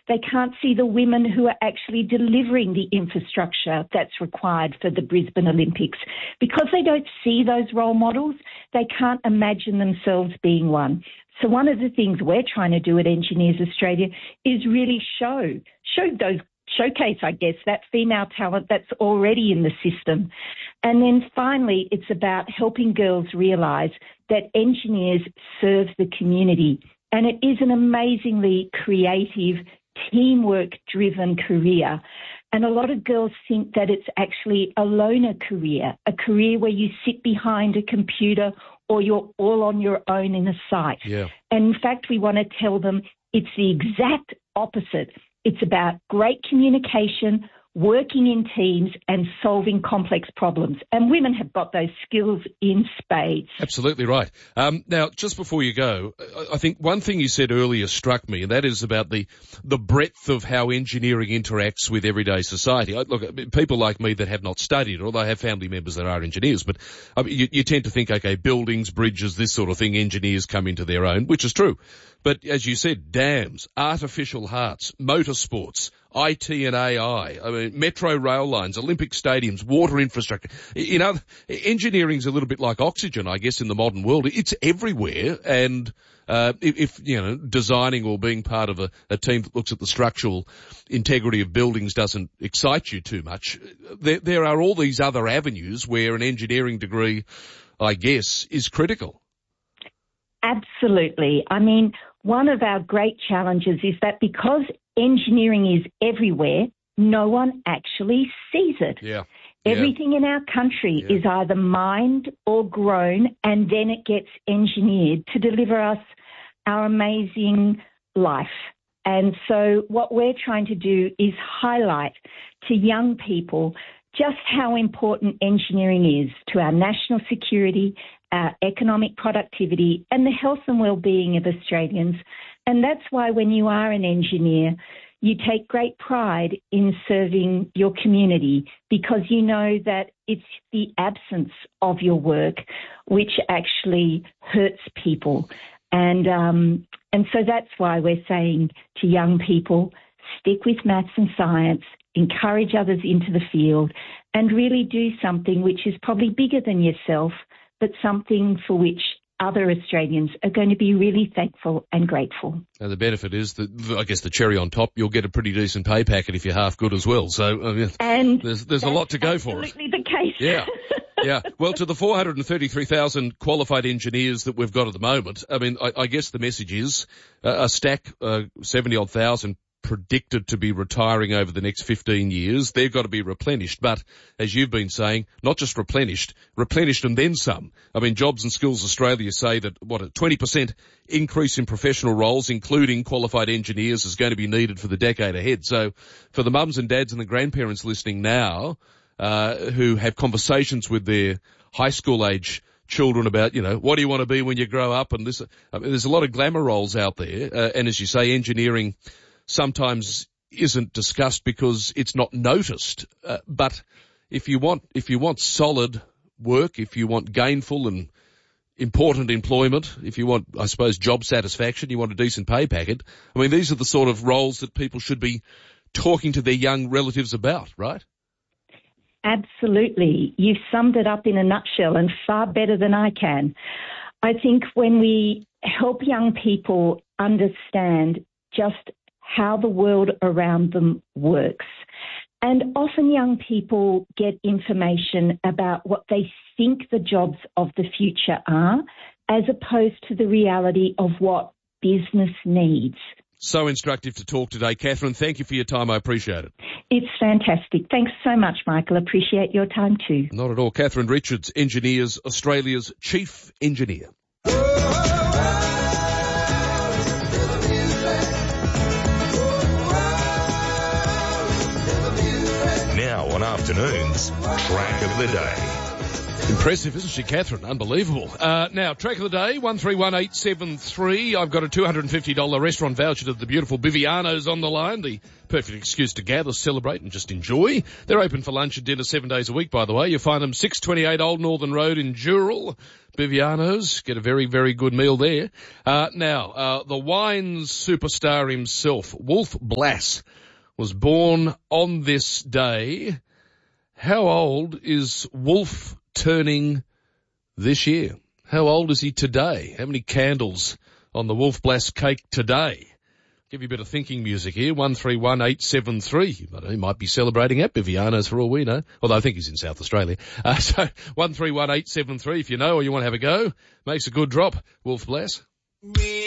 They can't see the women who are actually delivering the infrastructure that's required for the Brisbane Olympics. Because they don't see those role models, they can't imagine themselves being one. So one of the things we're trying to do at Engineers Australia is really showcase, I guess, that female talent that's already in the system. And then finally, it's about helping girls realise that engineers serve the community. And it is an amazingly creative, teamwork-driven career. And a lot of girls think that it's actually a loner career, a career where you sit behind a computer or you're all on your own in a site. Yeah. And in fact, we want to tell them it's the exact opposite. It's about great communication, working in teams and solving complex problems. And women have got those skills in spades. Absolutely right. Now, just before you go, I think one thing you said earlier struck me, and that is about the breadth of how engineering interacts with everyday society. Look, people like me that have not studied, although I have family members that are engineers, but you tend to think, okay, buildings, bridges, this sort of thing, engineers come into their own, which is true. But as you said, dams, artificial hearts, motorsports, IT and AI, metro rail lines, Olympic stadiums, water infrastructure. Engineering's a little bit like oxygen, I guess, in the modern world. It's everywhere. And if designing or being part of a team that looks at the structural integrity of buildings doesn't excite you too much, there are all these other avenues where an engineering degree, I guess, is critical. Absolutely. I mean, one of our great challenges is that because engineering is everywhere, no one actually sees it. Yeah. Everything in our country is either mined or grown, and then it gets engineered to deliver us our amazing life. And so what we're trying to do is highlight to young people just how important engineering is to our national security, our economic productivity, and the health and well-being of Australians. And that's why when you are an engineer, you take great pride in serving your community, because you know that it's the absence of your work which actually hurts people. And so that's why we're saying to young people, stick with maths and science, encourage others into the field, and really do something which is probably bigger than yourself, but something for which other Australians are going to be really thankful and grateful. And the benefit is that, I guess, the cherry on top, you'll get a pretty decent pay packet if you're half good as well. So there's a lot to go for it. Absolutely the case. Yeah. Yeah. Well, to the 433,000 qualified engineers that we've got at the moment, I mean, I guess the message is a stack, 70-odd thousand predicted to be retiring over the next 15 years. They've got to be replenished. But as you've been saying, not just replenished and then some. I mean, Jobs and Skills Australia say that, a 20% increase in professional roles, including qualified engineers, is going to be needed for the decade ahead. So for the mums and dads and the grandparents listening now, who have conversations with their high school age children about, what do you want to be when you grow up? And this, there's a lot of glamour roles out there. And as you say, engineering sometimes isn't discussed because it's not noticed. But if you want solid work, if you want gainful and important employment, if you want, I suppose, job satisfaction, you want a decent pay packet, I mean, these are the sort of roles that people should be talking to their young relatives about, right? Absolutely. You've summed it up in a nutshell, and far better than I can. I think when we help young people understand just how the world around them works. And often young people get information about what they think the jobs of the future are, as opposed to the reality of what business needs. So instructive to talk today, Catherine. Thank you for your time. I appreciate it. It's fantastic. Thanks so much, Michael. Appreciate your time too. Not at all. Catherine Richards, Engineers Australia's Chief Engineer. Now on Afternoons, Track of the Day. Impressive, isn't she, Catherine? Unbelievable. Now, Track of the Day, 131873. I've got a $250 restaurant voucher to the beautiful Biviano's on the line, the Perfect excuse to gather, celebrate and just enjoy. They're open for lunch and dinner 7 days a week, by the way. You'll find them 628 Old Northern Road in Dural. Biviano's. Get a very, very good meal there. Now, the wine superstar himself, Wolf Blass, was born on this day. How old is Wolf turning this year? How old is he today? How many candles on the Wolf Blass cake today? Give you a bit of thinking music here. 131873. He might be celebrating at Biviano's for all we know. Although I think he's in South Australia. So 131873 if you know or you want to have a go. Makes a good drop. Wolf Blass.